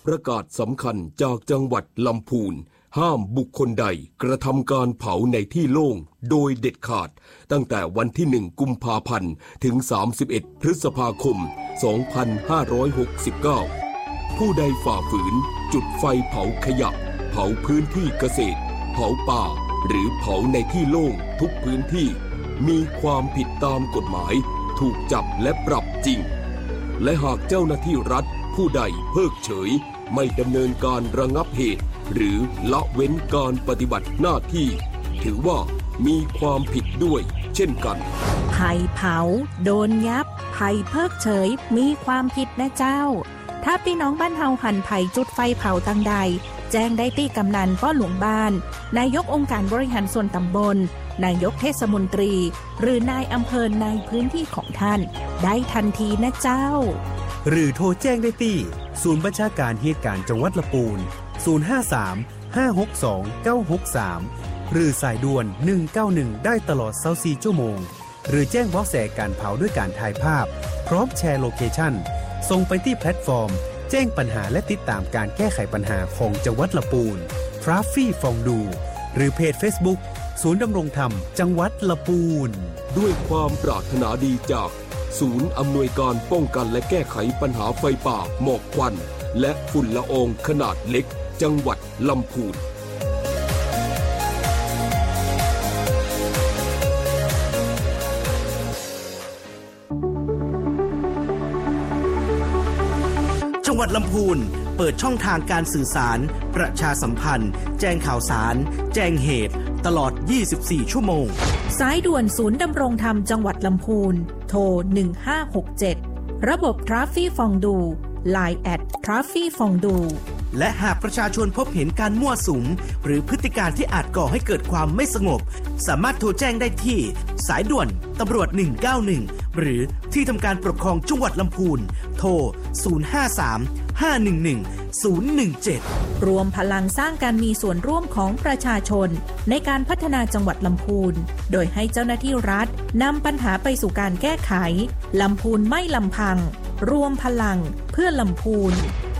ประกาศสำคัญจากจังหวัดลำพูนห้ามบุคคลใดกระทำการเผาในที่โล่งโดยเด็ดขาดตั้งแต่วันที่1 กุมภาพันธ์ถึง31 พฤษภาคม 2569 ผู้ใดฝ่าฝืนจุดไฟเผาขยะเผาพื้นที่เกษตรเผาป่าหรือเผาในที่โล่งทุกพื้นที่มีความผิดตามกฎหมายถูกจับและปรับจริงและหากเจ้าหน้าที่รัฐผู้ใดเพิกเฉยไม่ดำเนินการระงับเหตุหรือละเว้นการปฏิบัติหน้าที่ถือว่ามีความผิดด้วยเช่นกันไผ่เผาโดนยับไผ่เพิกเฉยมีความผิดนะเจ้าถ้าพี่น้องบ้านเฮาหันไผ่จุดไฟเผาตั้งใดแจ้งได้ที่กำนันป้อหลวงบ้านนายกองค์การบริหารส่วนตำบลนายกเทศมนตรีหรือนายอำเภอในพื้นที่ของท่านได้ทันทีนะเจ้าหรือโทรแจ้งได้ที่ศูนย์บัญชาการเหตุการณ์จังหวัดลำพูน053-562-963หรือสายด่วน191ได้ตลอด24 ชั่วโมงหรือแจ้งเบาะแสการเผาด้วยการถ่ายภาพพร้อมแชร์โลเคชั่นส่งไปที่แพลตฟอร์มแจ้งปัญหาและติดตามการแก้ไขปัญหาของจังหวัดลำพูนทราฟฟี่ฟองดูหรือเพจ Facebook ศูนย์ดำรงธรรมจังหวัดลำพูนด้วยความปรารถนาดีจากศูนย์อำนวยการป้องกันและแก้ไขปัญหาไฟป่าหมอกควันและฝุ่นละอองขนาดเล็กจังหวัดลำพูนจังหวัดลำพูนเปิดช่องทางการสื่อสารประชาสัมพันธ์แจ้งข่าวสารแจ้งเหตุตลอด24 ชั่วโมงสายด่วนศูนย์ดำรงธรรมจังหวัดลำพูนโทร1567ระบบทราฟฟี่ฟองดู LINE@ ทราฟฟี่ฟองดูและหากประชาชนพบเห็นการมั่วสุมหรือพฤติการที่อาจก่อให้เกิดความไม่สงบสามารถโทรแจ้งได้ที่สายด่วนตำรวจ191หรือที่ทำการปกครองจังหวัดลำพูนโทร053-511-017 รวมพลังสร้างการมีส่วนร่วมของประชาชนในการพัฒนาจังหวัดลำพูนโดยให้เจ้าหน้าที่รัฐนำปัญหาไปสู่การแก้ไขลำพูนไม่ลำพังรวมพลังเพื่อลำพูน